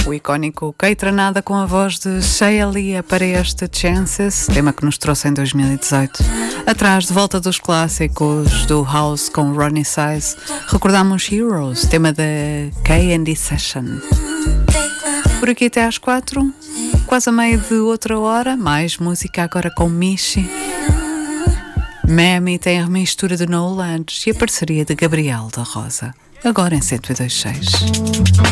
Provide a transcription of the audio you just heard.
O icónico Keitra Nada com a voz de Sheila Lee para este Chances, tema que nos trouxe em 2018. Atrás, de volta dos clássicos do House com Ronnie Size, recordamos Heroes, tema da K&D Session. Por aqui até às 4, quase a meio de outra hora, mais música agora com Michi. Mammy tem a remistura de No Lunch e a parceria de Gabriel da Rosa, agora em 102.6.